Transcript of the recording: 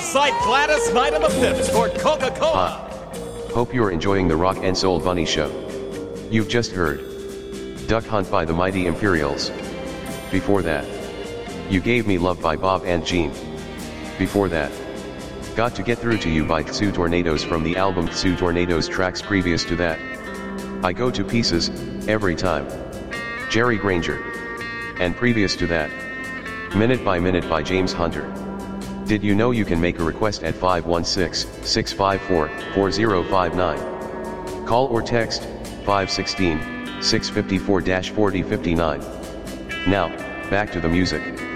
cite Gladys Knight of the Pips for Coca-Cola. Hope you're enjoying the Rock and Soul Bunny Show. You've just heard Duck Hunt by the Mighty Imperials. Before that, You Gave Me Love by Bob and Jean. Before that, Got to Get Through to You by Tsu Tornadoes from the album Tsu Tornadoes. Tracks previous to that, I Go to Pieces, Every Time, Jerry Granger. And previous to that, Minute by Minute by James Hunter. Did you know you can make a request at 516-654-4059? Call or text 516-654-4059. Now, back to the music.